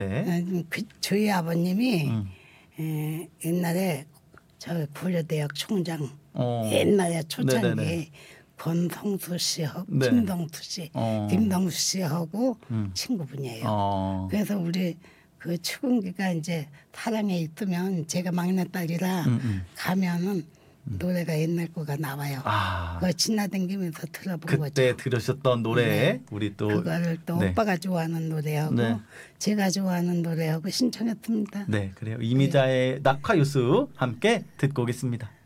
네. 저희 아버님이 옛날에 저 고려대학 총장 옛날에 초창기에 권성수 씨하고 네. 김동수 씨하고 친구분이에요. 그래서 우리 그 축은기가 이제 사랑에 있으면 제가 막내딸이라 가면은 노래가 옛날 거가 나와요. 그거 지나다니면서 들어본 거죠. 그때 들으셨던 노래 네. 우리 또 그거를 또 네. 오빠가 좋아하는 노래하고 네. 제가 좋아하는 노래하고 신청했습니다. 네, 그래요. 이미자의 낙화유수 함께 듣고 오겠습니다.